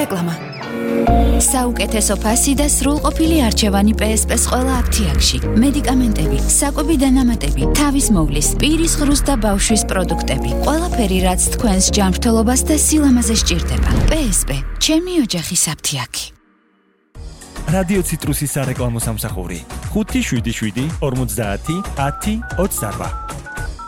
რეკლამა. საუკეთესო ფასი და სრულყოფილი არჩევანი PSP-ს ყველა აფთიაქში. მედიკამენტები, საკვები დანამატები, თავის მოვლის, პირის ღრუს და ბავშვის პროდუქტები. ყველაფერი, რაც თქვენს ჯანმრთელობას და სილამაზეს სჭირდება. PSP, ჩემი ოჯახის აფთიაქი. რადიო ციტრუსის სარეკლამო სამსახური 577 50 10 28.